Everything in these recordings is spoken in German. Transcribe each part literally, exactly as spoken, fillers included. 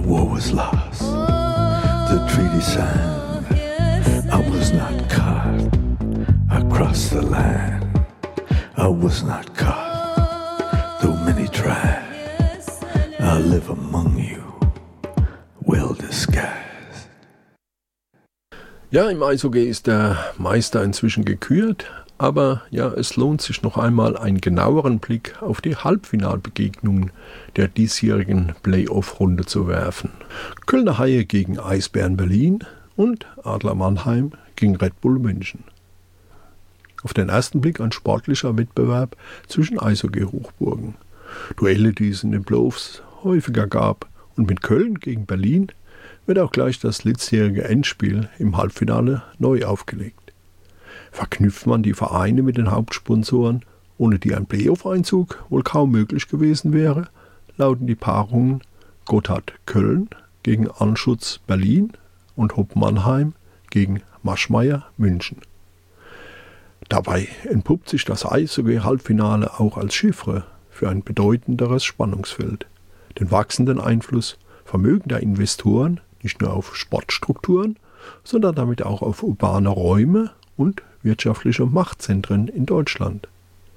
war was lost, the treaty signed. I was not caught across the land. I was not caught, though many tried. I live among you, well disguised. Ja, im Eishockey ist der Meister inzwischen gekürt, aber ja, es lohnt sich noch einmal einen genaueren Blick auf die Halbfinalbegegnungen der diesjährigen Playoff-Runde zu werfen. Kölner Haie gegen Eisbären Berlin und Adler Mannheim gegen Red Bull München. Auf den ersten Blick ein sportlicher Wettbewerb zwischen Eishockey-Hochburgen. Duelle, die es in den Playoffs häufiger gab, und mit Köln gegen Berlin wird auch gleich das letztjährige Endspiel im Halbfinale neu aufgelegt. Verknüpft man die Vereine mit den Hauptsponsoren, ohne die ein Playoff-Einzug wohl kaum möglich gewesen wäre, lauten die Paarungen Gotthard Köln gegen Anschutz Berlin und Hopp Mannheim gegen Maschmeyer München. Dabei entpuppt sich das Eishockey-Halbfinale auch als Chiffre für ein bedeutenderes Spannungsfeld. Den wachsenden Einfluss vermögender Investoren nicht nur auf Sportstrukturen, sondern damit auch auf urbane Räume und wirtschaftliche Machtzentren in Deutschland.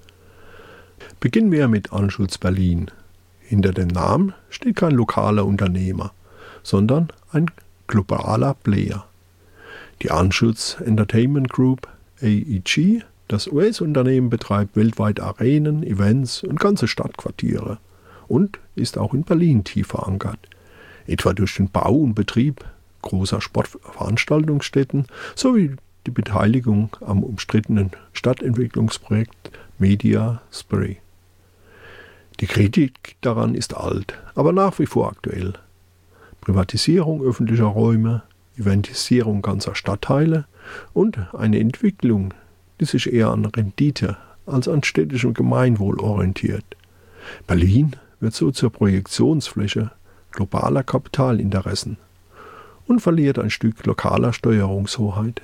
Beginnen wir mit Anschutz Berlin. Hinter dem Namen steht kein lokaler Unternehmer, sondern ein globaler Player. Die Anschutz Entertainment Group A E G, das U S-Unternehmen, betreibt weltweit Arenen, Events und ganze Stadtquartiere und ist auch in Berlin tief verankert, etwa durch den Bau und Betrieb großer Sportveranstaltungsstätten sowie die Beteiligung am umstrittenen Stadtentwicklungsprojekt Media Spree. Die Kritik daran ist alt, aber nach wie vor aktuell. Privatisierung öffentlicher Räume, Eventisierung ganzer Stadtteile und eine Entwicklung, die sich eher an Rendite als an städtischem Gemeinwohl orientiert. Berlin wird so zur Projektionsfläche globaler Kapitalinteressen und verliert ein Stück lokaler Steuerungshoheit.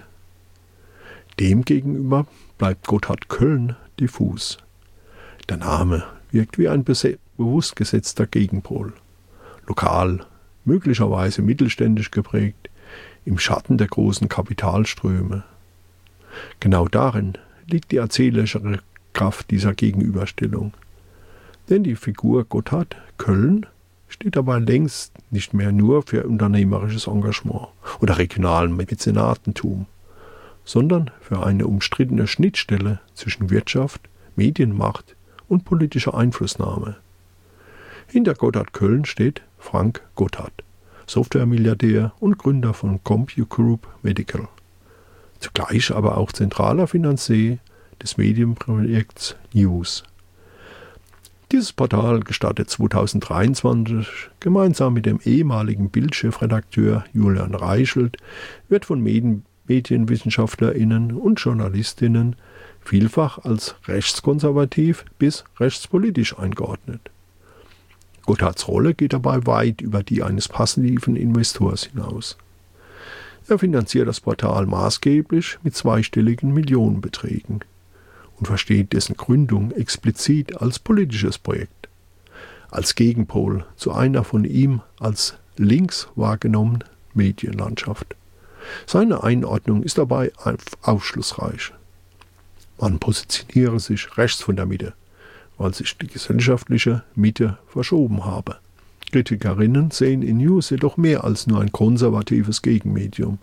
Demgegenüber bleibt Gotthard Köln diffus. Der Name wirkt wie ein bewusst gesetzter Gegenpol. Lokal, möglicherweise mittelständisch geprägt, im Schatten der großen Kapitalströme. Genau darin liegt die erzählerische Kraft dieser Gegenüberstellung. Denn die Figur Gotthard Köln steht dabei längst nicht mehr nur für unternehmerisches Engagement oder regionalen Mäzenatentum, sondern für eine umstrittene Schnittstelle zwischen Wirtschaft, Medienmacht und politischer Einflussnahme. Hinter Gotthard Köln steht Frank Gotthard, Softwaremilliardär und Gründer von CompuGroup Medical, zugleich aber auch zentraler Finanzier des Medienprojekts News. Dieses Portal gestartet zweitausenddreiundzwanzig gemeinsam mit dem ehemaligen Bild-Chefredakteur Julian Reichelt, wird von Medien MedienwissenschaftlerInnen und JournalistInnen vielfach als rechtskonservativ bis rechtspolitisch eingeordnet. Gotthards Rolle geht dabei weit über die eines passiven Investors hinaus. Er finanziert das Portal maßgeblich mit zweistelligen Millionenbeträgen und versteht dessen Gründung explizit als politisches Projekt, als Gegenpol zu einer von ihm als links wahrgenommenen Medienlandschaft. Seine Einordnung ist dabei aufschlussreich. Man positioniere sich rechts von der Mitte, weil sich die gesellschaftliche Mitte verschoben habe. Kritikerinnen sehen in News jedoch mehr als nur ein konservatives Gegenmedium.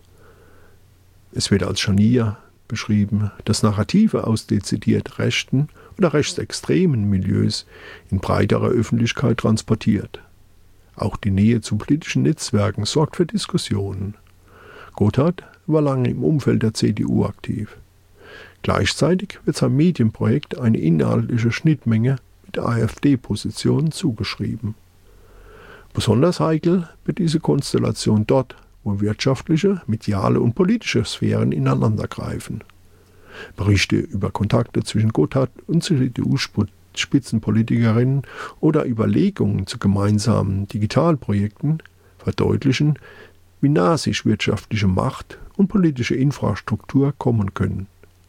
Es wird als Scharnier beschrieben, das Narrative aus dezidiert rechten oder rechtsextremen Milieus in breiterer Öffentlichkeit transportiert. Auch die Nähe zu politischen Netzwerken sorgt für Diskussionen. Gotthard war lange im Umfeld der C D U aktiv. Gleichzeitig wird sein Medienprojekt eine inhaltliche Schnittmenge mit AfD-Positionen zugeschrieben. Besonders heikel wird diese Konstellation dort, wo wirtschaftliche, mediale und politische Sphären ineinandergreifen. Berichte über Kontakte zwischen Gotthard und C D U-Spitzenpolitikerinnen oder Überlegungen zu gemeinsamen Digitalprojekten verdeutlichen, wie nah sich wirtschaftliche Macht und politische Infrastruktur kommen können.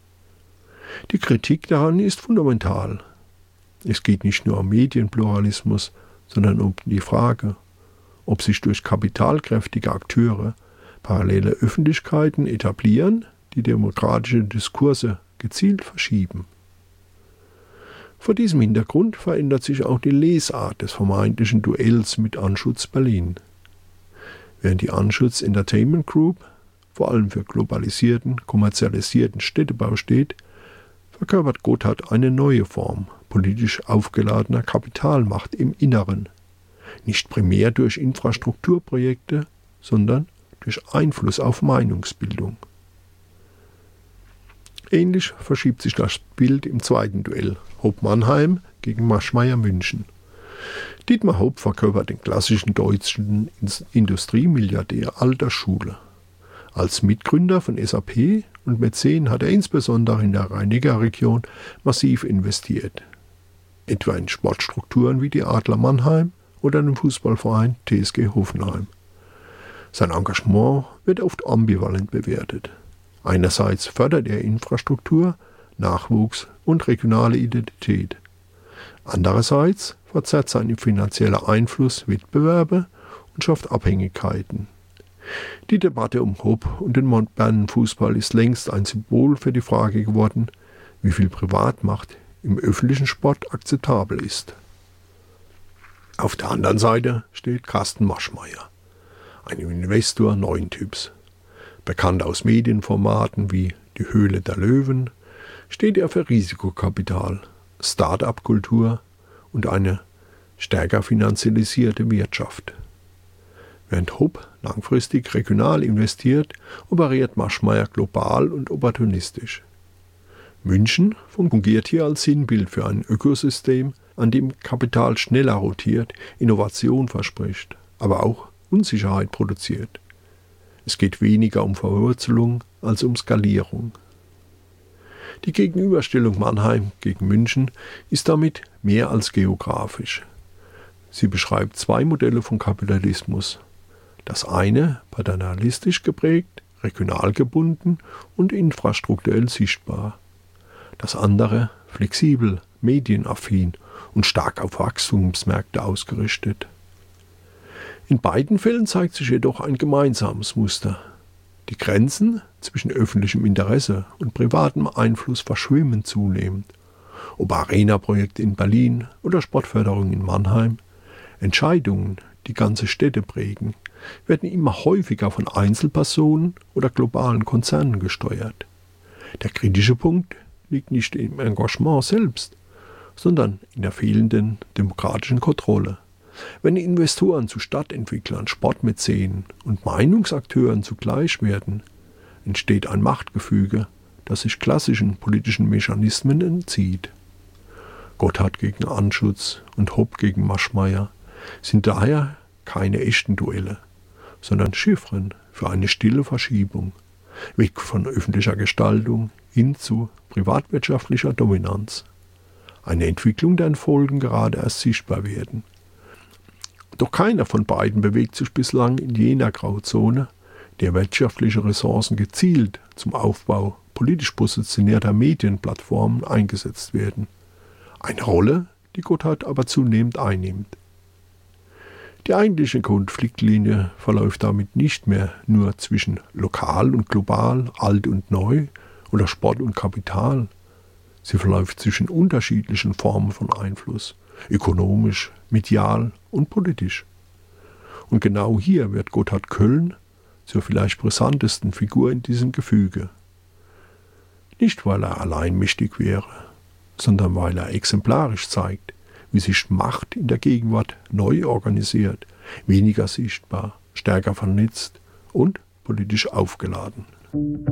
Die Kritik daran ist fundamental. Es geht nicht nur um Medienpluralismus, sondern um die Frage, ob sich durch kapitalkräftige Akteure parallele Öffentlichkeiten etablieren, die demokratische Diskurse gezielt verschieben. Vor diesem Hintergrund verändert sich auch die Lesart des vermeintlichen Duells mit Anschutz Berlin. Während die Anschutz Entertainment Group vor allem für globalisierten, kommerzialisierten Städtebau steht, verkörpert Gotthard eine neue Form politisch aufgeladener Kapitalmacht im Inneren, nicht primär durch Infrastrukturprojekte, sondern durch Einfluss auf Meinungsbildung. Ähnlich verschiebt sich das Bild im zweiten Duell, Hopp-Mannheim gegen Maschmeyer-München. Dietmar Hopp verkörpert den klassischen deutschen Industriemilliardär alter Schule. Als Mitgründer von S A P und Mäzen hat er insbesondere in der Rhein-Neckar-Region massiv investiert, etwa in Sportstrukturen wie die Adler Mannheim oder den Fußballverein T S G Hoffenheim. Sein Engagement wird oft ambivalent bewertet. Einerseits fördert er Infrastruktur, Nachwuchs und regionale Identität. Andererseits verzerrt sein finanzieller Einfluss Wettbewerbe und schafft Abhängigkeiten. Die Debatte um Hopp und den modernen Fußball ist längst ein Symbol für die Frage geworden, wie viel Privatmacht im öffentlichen Sport akzeptabel ist. Auf der anderen Seite steht Carsten Maschmeyer, ein Investor neuen Typs. Bekannt aus Medienformaten wie Die Höhle der Löwen, steht er für Risikokapital, Start-up-Kultur und eine stärker finanzialisierte Wirtschaft. Während Hopp langfristig regional investiert, operiert Maschmeyer global und opportunistisch. München fungiert hier als Sinnbild für ein Ökosystem, an dem Kapital schneller rotiert, Innovation verspricht, aber auch Unsicherheit produziert. Es geht weniger um Verwurzelung als um Skalierung. Die Gegenüberstellung Mannheim gegen München ist damit mehr als geografisch. Sie beschreibt zwei Modelle von Kapitalismus. Das eine paternalistisch geprägt, regional gebunden und infrastrukturell sichtbar. Das andere flexibel, medienaffin und stark auf Wachstumsmärkte ausgerichtet. In beiden Fällen zeigt sich jedoch ein gemeinsames Muster. Die Grenzen zwischen öffentlichem Interesse und privatem Einfluss verschwimmen zunehmend. Ob Arena-Projekte in Berlin oder Sportförderung in Mannheim, Entscheidungen, die ganze Städte prägen, werden immer häufiger von Einzelpersonen oder globalen Konzernen gesteuert. Der kritische Punkt liegt nicht im Engagement selbst, sondern in der fehlenden demokratischen Kontrolle. Wenn Investoren zu Stadtentwicklern, Sportmäzenen und Meinungsakteuren zugleich werden, entsteht ein Machtgefüge, das sich klassischen politischen Mechanismen entzieht. Gotthard gegen Anschutz und Hopp gegen Maschmeyer sind daher keine echten Duelle, sondern Chiffren für eine stille Verschiebung, weg von öffentlicher Gestaltung hin zu privatwirtschaftlicher Dominanz. Eine Entwicklung, deren Folgen gerade erst sichtbar werden. Doch keiner von beiden bewegt sich bislang in jener Grauzone, der wirtschaftliche Ressourcen gezielt zum Aufbau politisch positionierter Medienplattformen eingesetzt werden. Eine Rolle, die Gotthard aber zunehmend einnimmt. Die eigentliche Konfliktlinie verläuft damit nicht mehr nur zwischen lokal und global, alt und neu oder Sport und Kapital. Sie verläuft zwischen unterschiedlichen Formen von Einfluss, ökonomisch, medial und politisch. Und genau hier wird Gotthard Kölln zur vielleicht brisantesten Figur in diesem Gefüge. Nicht, weil er allein mächtig wäre, sondern weil er exemplarisch zeigt, wie sich Macht in der Gegenwart neu organisiert, weniger sichtbar, stärker vernetzt und politisch aufgeladen.